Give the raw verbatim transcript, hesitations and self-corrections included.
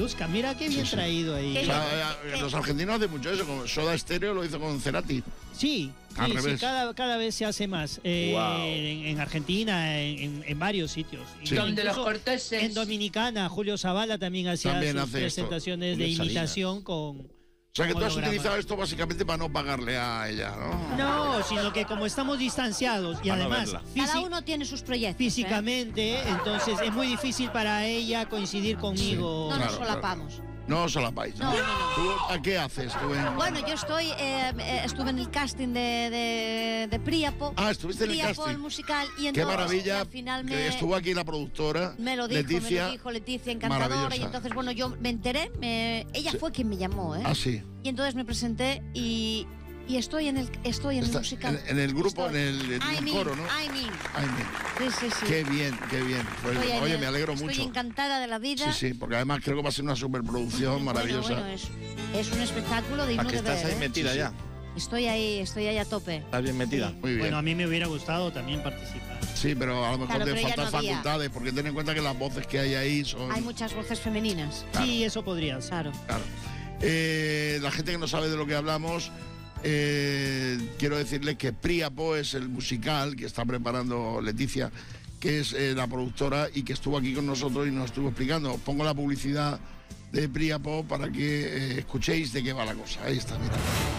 Oscar, mira qué bien Sí, sí. traído ahí. O sea, eh, los argentinos hacen mucho eso, como Soda Stereo lo hizo con Cerati. Sí, Al sí, sí, revés. cada, cada vez se hace más. Eh, Wow. en, en Argentina, en, en- en varios sitios. Sí. Donde los Incluso corteses. En Dominicana, Julio Zavala también hacía También sus hace esto. presentaciones de Julio Salinas. imitación con. O sea, que tú has holograma. utilizado esto básicamente para no pagarle a ella, ¿no? No, sino que como estamos distanciados y Para no además verla. fisi- Cada uno tiene sus proyectos. ¿eh? físicamente, entonces es muy difícil para ella coincidir conmigo. No Claro, nos solapamos. No os solapáis, ¿no? No, no, no. ¿Tú a qué haces? Tú en- Bueno, yo estoy, eh, eh, estuve en el casting de, de, de Priapo. Ah, estuviste en el Priapo, casting. el musical. Y Qué entonces, maravilla. y al final Que me, estuvo aquí la productora. me lo dijo, Leticia. me lo dijo Leticia, encantadora. Maravillosa. Y entonces, bueno, yo me enteré. Me, ella Sí. fue quien me llamó, ¿eh? Ah, sí. Y entonces me presenté y, y estoy en el, estoy en Está- el musical. en, en el grupo, Estoy. en el, en I el mean, coro, ¿no? I mean. Ay, mira. Sí, sí, sí. Qué bien, qué bien. Pues, Estoy en oye, el- me alegro estoy mucho. encantada de la vida. Sí, sí, porque además creo que va a ser una superproducción maravillosa. Bueno, bueno, es, es un espectáculo digno ¿A que de ver. estás ahí ¿eh? metida Sí, sí. ya? Estoy ahí, estoy ahí a tope. ¿Estás bien metida? Muy bien. Bueno, a mí me hubiera gustado también participar. Sí, pero a lo mejor Claro, te pero ya faltan no había. facultades, porque ten en cuenta que las voces que hay ahí son. Hay muchas voces femeninas. Sí, eso podría ser. Claro. Claro. Eh, la gente que no sabe de lo que hablamos, eh, quiero decirles que Priapo es el musical que está preparando Leticia, que es eh, la productora y que estuvo aquí con nosotros y nos estuvo explicando. Os pongo la publicidad de Priapo para que eh, escuchéis de qué va la cosa. Ahí está, mira.